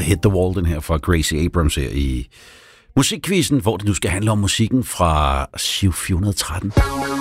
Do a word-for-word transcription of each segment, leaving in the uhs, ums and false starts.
Hit the Wall, den her fra Gracie Abrams her i Musikquizzen, hvor det nu skal handle om musikken fra Giro fire hundrede og tretten.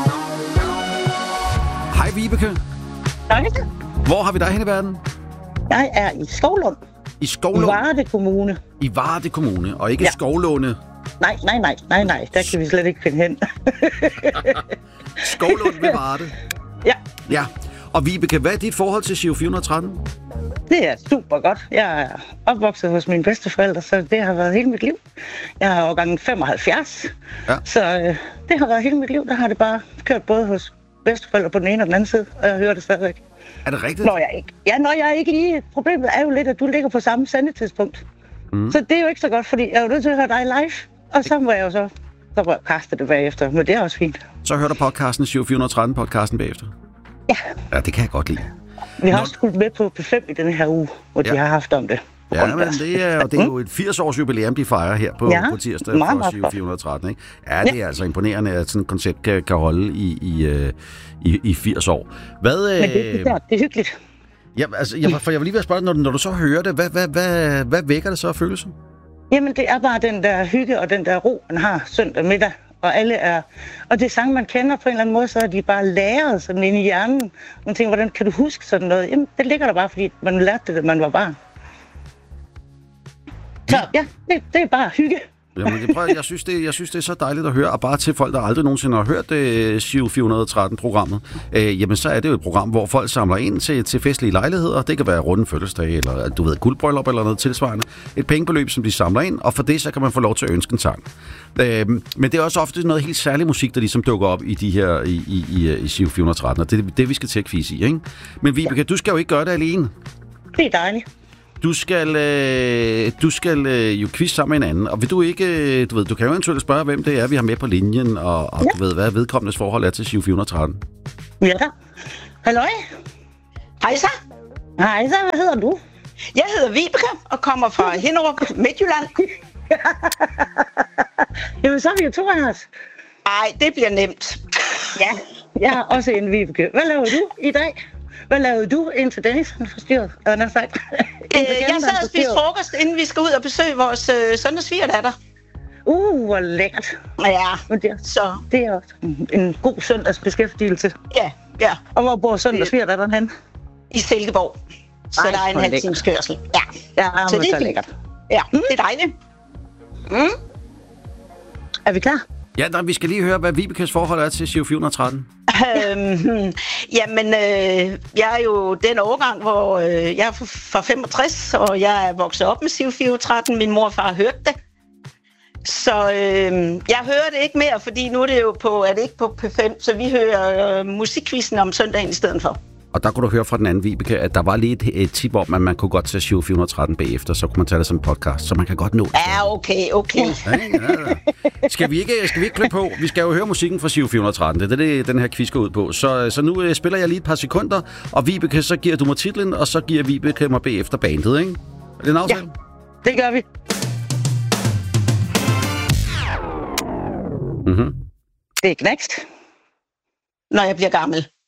Hej Vibeke. Hej. Hvor har vi dig hen i verden? Jeg er i Skovlund. I Skovlund? I Varde Kommune. I Varde Kommune, og ikke ja. Skovlunde? Nej, nej, nej, nej, nej. Der kan vi slet ikke finde hen. Skovlund ved Varde? Ja. Ja. Og Vibeke, hvad er dit forhold til Giro fire hundrede og tretten? Det er super godt. Jeg er opvokset hos mine bedsteforældre, så det har været hele mit liv. Jeg er årgang femoghalvfjerds, ja. Så øh, det har været hele mit liv. Der har det bare kørt både hos bedsteforældre på den ene og den anden side, og jeg hører det stadigvæk. Er det rigtigt? Når jeg ikke. Ja, når jeg ikke lige. Problemet er jo lidt, at du ligger på samme sendetidspunkt. Mm. Så det er jo ikke så godt, fordi jeg er jo nødt til at høre dig live, og så må jeg jo så, så må jeg kaste det bagefter, men det er også fint. Så hører du podcasten Giro fire hundrede og tretten podcasten bagefter? Ja. Ja, det kan jeg godt lide. Vi har Nå... også skudt med på P fem i denne her uge, hvor ja. de har haft om det. Ja, men det er, det er jo et firs års jubilæum, de fejrer her på, ja, på tirsdag meget, for Giro fire hundrede og tretten. Ikke? Ja, det er ja. altså imponerende, at sådan et koncept kan, kan holde i, i, i, i firs år. Hvad, men det, det, er, det er hyggeligt. Ja, altså, jeg, for jeg vil lige være spørgsmål, når, når du så hører det, hvad, hvad, hvad, hvad vækker det så af følelsen? Jamen, det er bare den der hygge og den der ro, man har søndag middag. Og alle er... Og det er sange, man kender på en eller anden måde, så er de bare læret sådan inde i hjernen. Man tænker, hvordan kan du huske sådan noget? Jamen, det ligger der bare, fordi man lærte det, da man var barn. Så ja, det, det er bare hygge. Jamen, det prøver, jeg, synes, det, jeg synes, det er så dejligt at høre, og bare til folk, der aldrig nogensinde har hørt uh, Giro fire hundrede og tretten-programmet, uh, jamen så er det jo et program, hvor folk samler ind til, til festlige lejligheder. Det kan være runde fødselsdag, eller du ved, guldbryllup eller noget tilsvarende. Et pengebeløb, som de samler ind, og for det, så kan man få lov til at ønske en sang. Uh, men det er også ofte noget helt særlig musik, der ligesom dukker op i de her, i, i, i, i Giro fire hundrede og tretten, og det er det, vi skal til at quizze i, ikke? Men Vibeke, ja. du skal jo ikke gøre det alene. Det er dejligt. Du skal, øh, du skal øh, jo quizze sammen med en anden, og vil du ikke, øh, du ved, du kan jo eventuelt spørge, hvem det er, vi har med på linjen, og, og ja. du ved, hvad vedkommendes forhold er til Giro fire hundrede og tretten. Ja da. Halløj. Hej så. Hej så, hvad hedder du? Jeg hedder Vibeke, og kommer fra Hinderup, Midtjylland. Jamen, så er vi jo to af os. Ej, det bliver nemt. Ja, jeg har også en Vibeke. Hvad laver du i dag? Hvad lavede du indtil Dennis han forstyrret? Øh, jeg sad og spiste frokost, inden vi skal ud og besøge vores øh, søn og svigerdatter. Uh, hvor lækkert. Ja, men det, så. Det er også en god søndagsbeskæftigelse. Ja, ja. Og hvor bor søn og svigerdatteren hen? I Silkeborg. Så Ej, der er en halv times kørsel. Ja, ja så det er så lækkert. Ja, mm. det er dejligt. Mm. Er vi klar? Ja, der, vi skal lige høre, hvad Vibekes forhold er til Giro fire hundrede og tretten. øhm, jamen, øh, jeg er jo den årgang, hvor øh, jeg er fra femogtres, og jeg er vokset op med Giro fire hundrede og tretten. Min mor og far hørte det. Så øh, jeg hører det ikke mere, fordi nu er det jo på, er det ikke på P fem, så vi hører øh, musikquizzen om søndagen i stedet for. Og der kunne du høre fra den anden Vibeke, at der var lige et, et tip om, at man kunne godt tage Giro fire hundrede og tretten bagefter, så kunne man tage det som podcast, så man kan godt nå det. Ja, okay, okay. Ja, ja, ja. Skal vi ikke, skal vi ikke klippe på? Vi skal jo høre musikken fra Giro fire hundrede og tretten. Det er det, den her quiz går ud på. Så, så nu uh, spiller jeg lige et par sekunder, og Vibeke, så giver du mig titlen, og så giver Vibeke mig bagefter bandet, ikke? Er det en aftale? Ja, det gør vi. Mhm. Det er knækst. Når jeg bliver gammel.